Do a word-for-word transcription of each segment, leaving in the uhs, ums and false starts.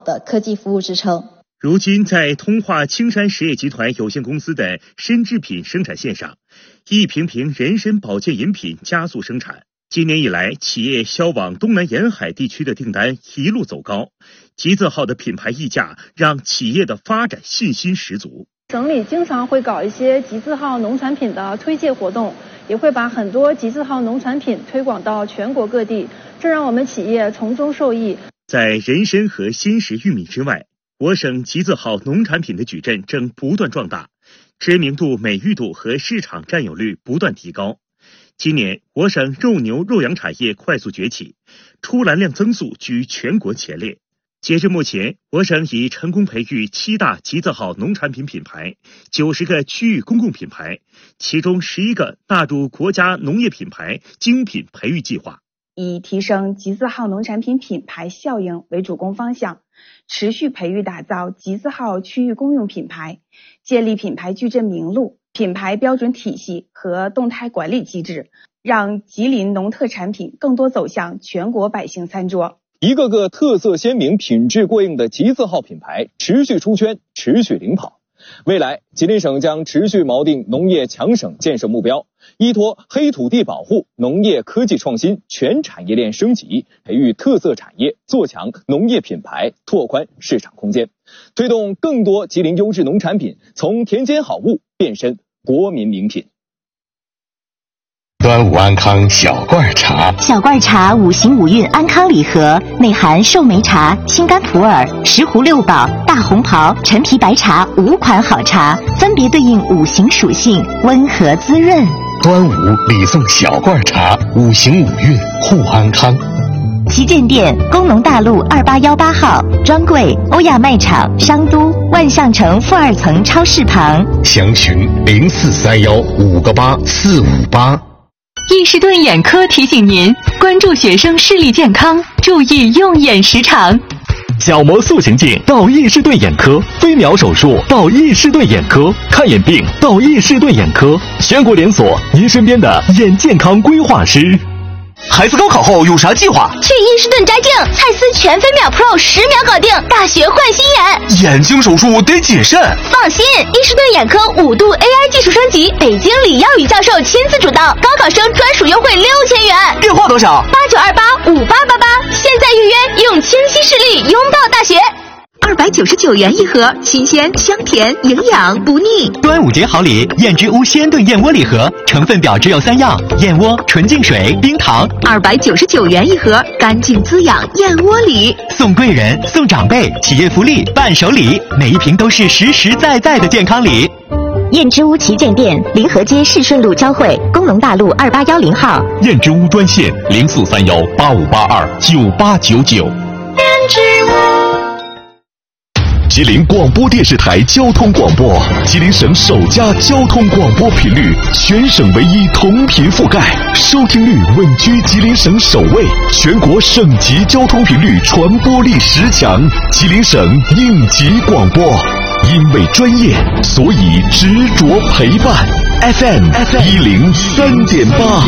的科技服务支撑。 如今，在通化青山实业集团有限公司的参制品生产线上，一瓶瓶人参保健饮品加速生产。今年以来，企业销往东南沿海地区的订单一路走高，吉字号的品牌溢价让企业的发展信心十足。 省里经常会搞一些吉字号农产品的推介活动，也会把很多吉字号农产品推广到全国各地，这让我们企业从中受益。 在人参和新时玉米之外，我省吉字号农产品的矩阵正不断壮大，知名度、美誉度和市场占有率不断提高。今年，我省肉牛肉羊产业快速崛起，出栏量增速居全国前列。截至目前，我省已成功培育七大吉字号农产品品牌，九十个区域公共品牌，其中十一个纳入国家农业品牌精品培育计划。 以提升吉字号农产品品牌效应为主攻方向，持续培育打造吉字号区域公用品牌，建立品牌矩阵名录、品牌标准体系和动态管理机制，让吉林农特产品更多走向全国百姓餐桌。 一个个特色鲜明、品质过硬的吉字号品牌持续出圈，持续领跑。未来，吉林省将持续锚定农业强省建设目标，依托黑土地保护、农业科技创新、全产业链升级，培育特色产业，做强农业品牌，拓宽市场空间，推动更多吉林优质农产品从田间好物变身国民名品。 端午安康小罐茶， 小罐茶五行五运安康礼盒，内含寿眉茶、青柑普洱、石斛六宝、大红袍、陈皮白茶五款好茶，分别对应五行属性，温和滋润。 端午礼送小罐茶，五行五运护安康。 旗舰店：工农大路二八幺八号，专柜：欧亚卖场商都万象城负二层超市旁。 详询零四三幺五个八四五八。 伊士顿眼科提醒您关注学生视力健康，注意用眼时长。 角膜塑形镜到伊士顿眼科，飞秒手术到伊士顿眼科，看眼病到伊士顿眼科，全国连锁，您身边的眼健康规划师。 孩子高考后有啥计划？ 去伊士顿摘镜，蔡司全飞秒 Pro 十秒搞定，大学换新眼。 眼睛手术得谨慎。 放心，伊士顿眼科五度 A I 技术升级，北京李耀宇教授亲自主导，高考生专属优惠六千元。 电话多少？ 八九二八五八八八，现在预约，用清晰视力拥抱大学。 二百九十九元一盒，新鲜、香甜、营养不腻。 端午节好礼，燕之屋鲜炖燕窝礼盒，成分表只有三样：燕窝、纯净水、冰糖。 二百九十九元一盒，干净滋养燕窝礼， 送贵人、送长辈，企业福利、伴手礼，每一瓶都是实实在在的健康礼。 燕之屋旗舰店：临河街市顺路交汇，工农大路二八幺零号。 燕之屋专线：零四三幺八五八二九八九九。 燕之屋。 吉林广播电视台交通广播，吉林省首家交通广播频率，全省唯一同频覆盖，收听率稳居吉林省首位，全国省级交通频率传播力十强，吉林省应急广播，因为专业，所以执着陪伴。F M 一零三点八。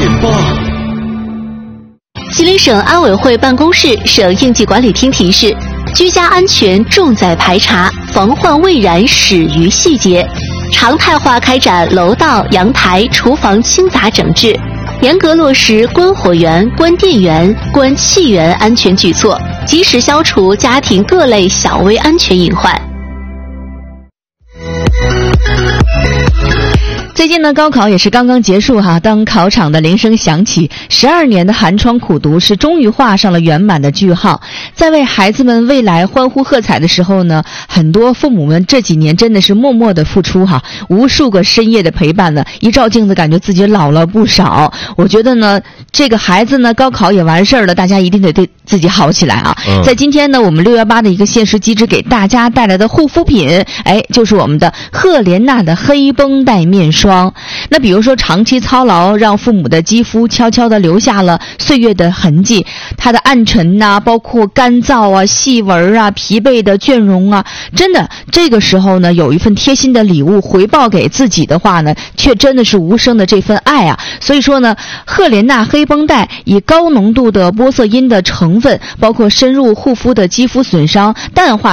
吉林省安委会办公室、省应急管理厅提示：居家安全重在排查，防患未然始于细节。常态化开展楼道、阳台、厨房清杂整治，严格落实关火源、关电源、关气源安全举措，及时消除家庭各类小微安全隐患。 最近呢，高考也是刚刚结束哈。当考场的铃声响起，十二年的寒窗苦读是终于画上了圆满的句号。在为孩子们未来欢呼喝彩的时候呢，很多父母们这几年真的是默默的付出哈，无数个深夜的陪伴呢，一照镜子感觉自己老了不少。我觉得呢，这个孩子呢，高考也完事儿了，大家一定得对自己好起来啊。嗯、在今天呢，我们六幺八的一个限时机制给大家带来的护肤品，哎，就是我们的赫莲娜的黑绷带面霜。 霜。那比如说长期操劳让父母的肌肤悄悄地留下了岁月的痕迹，它的暗沉呐、啊，包括干燥啊、细纹啊、疲惫的倦容啊，真的这个时候呢，有一份贴心的礼物回报给自己的话呢，却真的是无声的这份爱啊。所以说呢，赫莲娜黑绷带以高浓度的玻色因的成分，包括深入护肤的肌肤损伤、淡化